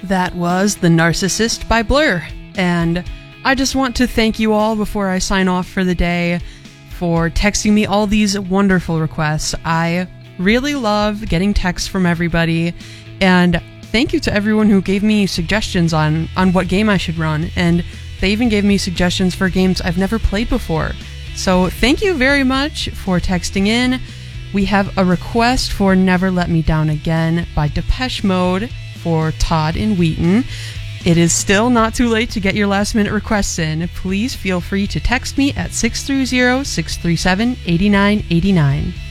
That was The Narcissist by Blur. And I just want to thank you all before I sign off for the day for texting me all these wonderful requests. I really love getting texts from everybody. And thank you to everyone who gave me suggestions on what game I should run. And they even gave me suggestions for games I've never played before. So thank you very much for texting in. We have a request for Never Let Me Down Again by Depeche Mode for Todd in Wheaton. It is still not too late to get your last minute requests in. Please feel free to text me at 630-637-8989.